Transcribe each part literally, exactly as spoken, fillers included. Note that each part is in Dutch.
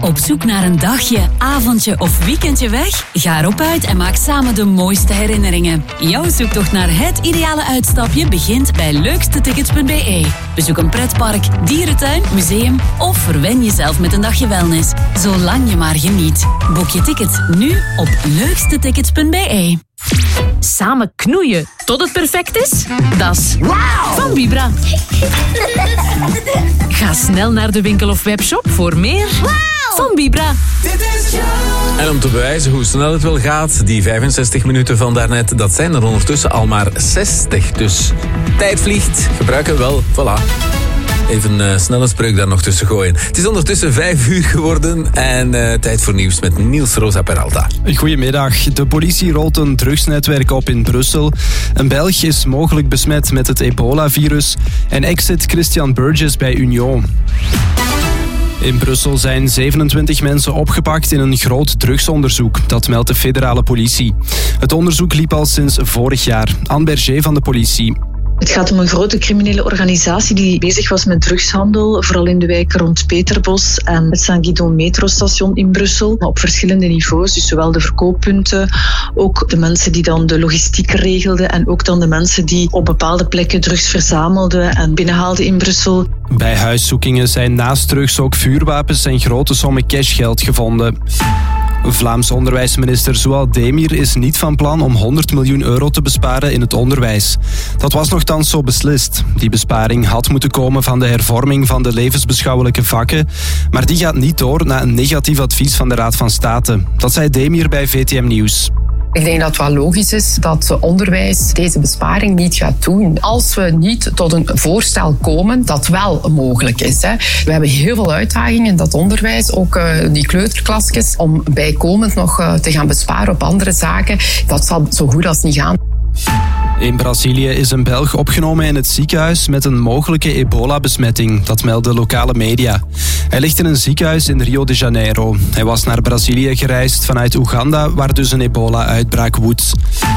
Op zoek naar een dagje, avondje of weekendje weg? Ga erop uit en maak samen de mooiste herinneringen. Jouw zoektocht naar het ideale uitstapje begint bij leukstetickets punt b e. Bezoek een pretpark, dierentuin, museum of verwen jezelf met een dagje wellness. Zolang je maar geniet. Boek je ticket nu op leukstetickets punt b e. Samen knoeien tot het perfect is? Dat is wow van Vibra. Ga snel naar de winkel of webshop voor meer wow van Vibra. En om te bewijzen hoe snel het wel gaat, die vijfenzestig minuten van daarnet, dat zijn er ondertussen al maar zestig. Dus tijd vliegt, gebruiken wel, voilà. Even een uh, snelle spreuk daar nog tussen gooien. Het is ondertussen vijf uur geworden en uh, tijd voor nieuws met Niels Rosa Peralta. Goedemiddag. De politie rolt een drugsnetwerk op in Brussel. Een Belg is mogelijk besmet met het ebola-virus en exit Christian Burgess bij Union. In Brussel zijn zevenentwintig mensen opgepakt in een groot drugsonderzoek. Dat meldt de federale politie. Het onderzoek liep al sinds vorig jaar. Anne Berger van de politie. Het gaat om een grote criminele organisatie die bezig was met drugshandel, vooral in de wijken rond Peterbos en het Saint-Guidon metrostation in Brussel. Op verschillende niveaus, dus zowel de verkooppunten, ook de mensen die dan de logistiek regelden en ook dan de mensen die op bepaalde plekken drugs verzamelden en binnenhaalden in Brussel. Bij huiszoekingen zijn naast drugs ook vuurwapens en grote sommen cashgeld gevonden. Vlaams onderwijsminister Zoual Demir is niet van plan om honderd miljoen euro te besparen in het onderwijs. Dat was nochtans zo beslist. Die besparing had moeten komen van de hervorming van de levensbeschouwelijke vakken, maar die gaat niet door na een negatief advies van de Raad van State. Dat zei Demir bij V T M Nieuws. Ik denk dat het wel logisch is dat onderwijs deze besparing niet gaat doen. Als we niet tot een voorstel komen dat wel mogelijk is. Hè. We hebben heel veel uitdagingen in dat onderwijs, ook uh, die kleuterklasjes, om bijkomend nog uh, te gaan besparen op andere zaken. Dat zal zo goed als niet gaan. In Brazilië is een Belg opgenomen in het ziekenhuis met een mogelijke ebola-besmetting. Dat melden lokale media. Hij ligt in een ziekenhuis in Rio de Janeiro. Hij was naar Brazilië gereisd vanuit Oeganda, waar dus een ebola-uitbraak woedt.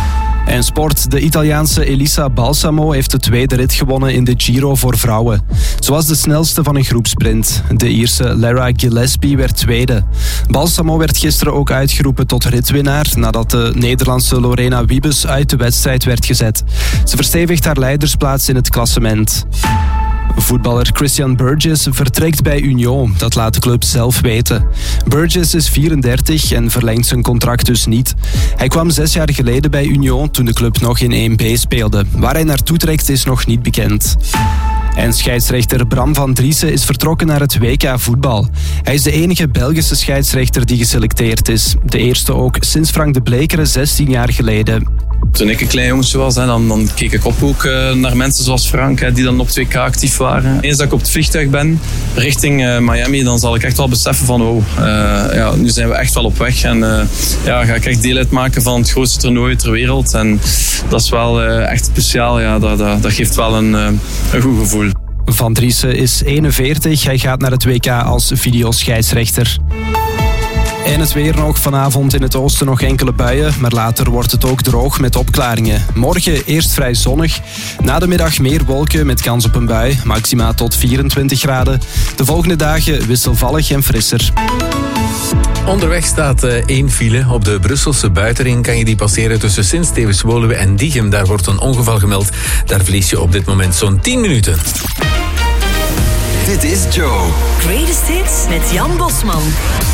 En sport. De Italiaanse Elisa Balsamo heeft de tweede rit gewonnen in de Giro voor vrouwen. Ze was de snelste van een groepsprint. De Ierse Lara Gillespie werd tweede. Balsamo werd gisteren ook uitgeroepen tot ritwinnaar nadat de Nederlandse Lorena Wiebes uit de wedstrijd werd gezet. Ze verstevigt haar leidersplaats in het klassement. Voetballer Christian Burgess vertrekt bij Union. Dat laat de club zelf weten. Burgess is vierendertig en verlengt zijn contract dus niet. Hij kwam zes jaar geleden bij Union toen de club nog in één B speelde. Waar hij naartoe trekt is nog niet bekend. En scheidsrechter Bram van Driessen is vertrokken naar het W K voetbal. Hij is de enige Belgische scheidsrechter die geselecteerd is. De eerste ook sinds Frank de Blekeren zestien jaar geleden. Toen ik een klein jongetje was, hè, dan, dan keek ik op ook uh, naar mensen zoals Frank, hè, die dan op het W K actief waren. Eens dat ik op het vliegtuig ben, richting uh, Miami, dan zal ik echt wel beseffen van oh, uh, ja, nu zijn we echt wel op weg. En uh, ja, ga ik echt deel uitmaken van het grootste toernooi ter wereld. En dat is wel uh, echt speciaal. Ja, dat, dat, dat geeft wel een, uh, een goed gevoel. Van Driessen is eenenveertig. Hij gaat naar het W K als videoscheidsrechter. En het weer nog. Vanavond in het oosten nog enkele buien, maar later wordt het ook droog met opklaringen. Morgen eerst vrij zonnig. Na de middag meer wolken met kans op een bui. Maxima tot vierentwintig graden. De volgende dagen wisselvallig en frisser. Onderweg staat uh, één file. Op de Brusselse buitenring kan je die passeren tussen Sint-Stevens-Woluwe en Diegem. Daar wordt een ongeval gemeld. Daar verlies je op dit moment zo'n tien minuten. Dit is Joe. Greatest Hits met Jan Bosman.